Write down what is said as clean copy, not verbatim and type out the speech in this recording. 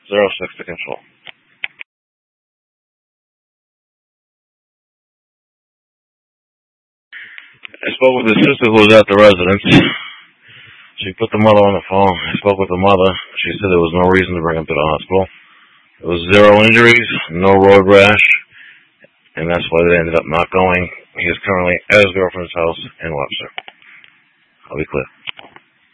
06 to control. I spoke with the sister who was at the residence. She put the mother on the phone. I spoke with the mother. She said there was no reason to bring him to the hospital. There was 0 injuries, no road rash, and that's why they ended up not going. He is currently at his girlfriend's house in Webster. I'll be clear.